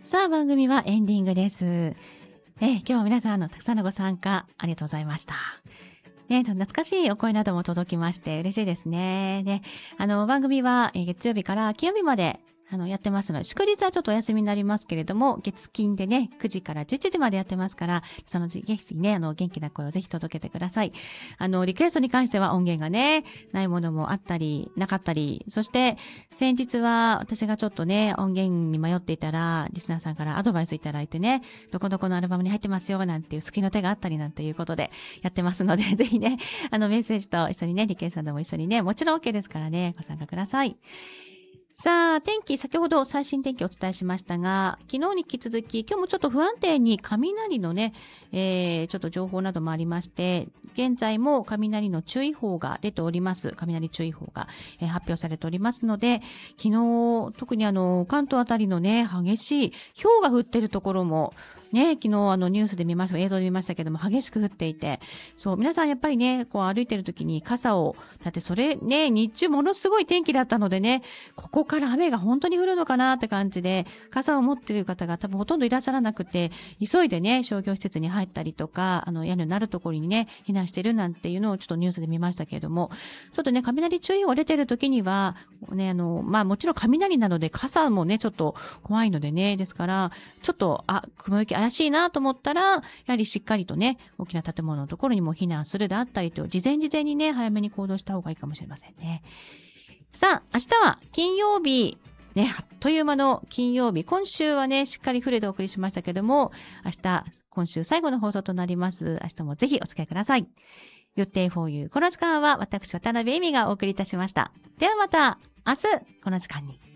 さあ、番組はエンディングです。今日は皆さんたくさんのご参加ありがとうございました。懐かしいお声なども届きまして嬉しいですね。で、番組は月曜日から金曜日までやってますので、祝日はちょっとお休みになりますけれども、月金でね、9時から11時までやってますから、ぜひね、元気な声をぜひ届けてください。リクエストに関しては音源がね、ないものもあったり、なかったり、そして、先日は私がちょっとね、音源に迷っていたら、リスナーさんからアドバイスいただいてね、どこどこのアルバムに入ってますよ、なんていう救いの手があったりなんていうことでやってますので、ぜひね、メッセージと一緒にね、リクエストなども一緒にね、もちろん OK ですからね、ご参加ください。さあ、天気、先ほど最新天気をお伝えしましたが、昨日に引き続き、今日もちょっと不安定に雷のね、ちょっと情報などもありまして、現在も雷の注意報が出ております。雷注意報が、発表されておりますので、昨日、特に関東あたりのね、激しい氷が降っているところも、ね、昨日ニュースで見ました、映像で見ましたけども、激しく降っていて、そう、皆さんやっぱりね、こう歩いてる時に傘を、だってそれね、日中ものすごい天気だったのでね、ここから雨が本当に降るのかなって感じで、傘を持っている方が多分ほとんどいらっしゃらなくて、急いでね、商業施設に入ったりとか、屋根のあるところにね、避難してるなんていうのをちょっとニュースで見ましたけれども、ちょっとね、雷注意報が出てる時には、ね、もちろん雷なので傘もね、ちょっと怖いのでね、ですから、ちょっと、雲行き怪しいなと思ったら、やはりしっかりとね、大きな建物のところにも避難するであったりと、事前にね、早めに行動した方がいいかもしれませんね。さあ、明日は金曜日、ね、あっという間の金曜日。今週はね、しっかりフルでお送りしましたけども、今週最後の放送となります。明日もぜひお付き合いください。予定 for you。この時間は私、渡辺恵美がお送りいたしました。ではまた、明日、この時間に。